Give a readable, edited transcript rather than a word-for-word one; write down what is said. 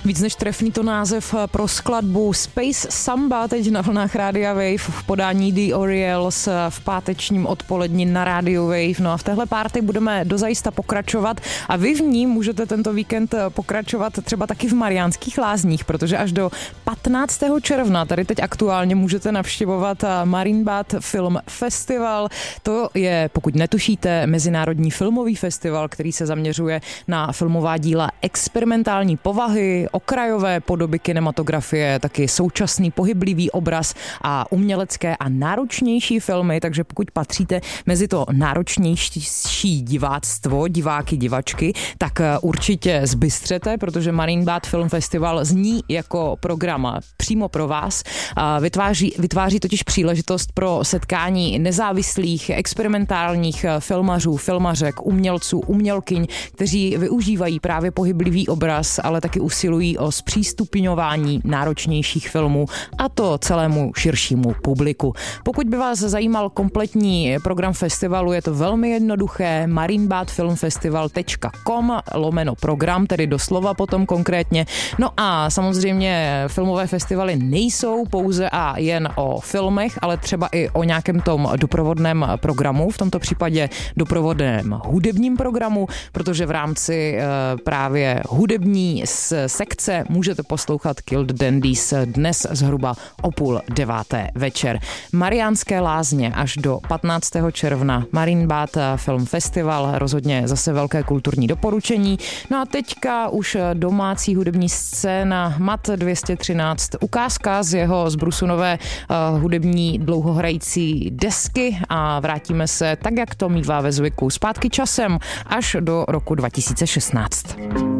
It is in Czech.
Víc než trefný to název pro skladbu Space Samba teď na vlnách Rádia Wave v podání The Orioles v pátečním odpoledni na Radio Wave. No a v téhle párty budeme dozajista pokračovat a vy v ní můžete tento víkend pokračovat třeba taky v Mariánských Lázních, protože až do 15. června tady teď aktuálně můžete navštěvovat Marienbad Film Festival. To je, pokud netušíte, mezinárodní filmový festival, který se zaměřuje na filmová díla experimentální povahy, okrajové podoby kinematografie, taky současný pohyblivý obraz a umělecké a náročnější filmy, takže pokud patříte mezi to náročnější diváctvo, diváky, divačky, tak určitě zbystřete, protože Marienbad Film Festival zní jako program přímo pro vás. Vytváří totiž příležitost pro setkání nezávislých experimentálních filmařů, filmařek, umělců, umělkyň, kteří využívají právě pohyblivý obraz, ale taky usilují o zpřístupňování náročnějších filmů a to celému širšímu publiku. Pokud by vás zajímal kompletní program festivalu, je to velmi jednoduché, marienbadfilmfestival.com/program, tedy doslova potom konkrétně. No a samozřejmě filmové festivaly nejsou pouze a jen o filmech, ale třeba i o nějakém tom doprovodném programu, v tomto případě doprovodném hudebním programu, protože v rámci právě hudební sekce můžete poslouchat Killed Dandies dnes zhruba o 8:30 večer. Mariánské Lázně až do 15. června, Marienbad Film Festival, rozhodně zase velké kulturní doporučení. No a teďka už domácí hudební scéna MAT 213, ukázka z jeho zbrusunové hudební dlouhohrající desky a vrátíme se tak, jak to mívá ve zvyku, zpátky časem až do roku 2016.